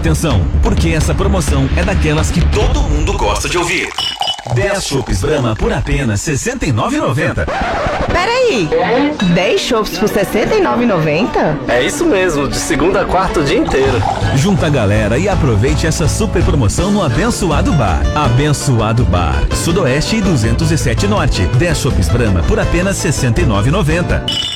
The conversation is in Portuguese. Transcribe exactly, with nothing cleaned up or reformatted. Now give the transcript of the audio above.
atenção, porque essa promoção é daquelas que todo mundo gosta de ouvir. dez chopps Brahma por apenas sessenta e nove reais e noventa centavos. Peraí, dez chopps por sessenta e nove reais e noventa centavos? É isso mesmo, de segunda a quarta o dia inteiro. Junta a galera e aproveite essa super promoção no Abençoado Bar. Abençoado Bar, Sudoeste e duzentos e sete Norte. dez chopps Brahma por apenas sessenta e nove reais e noventa centavos.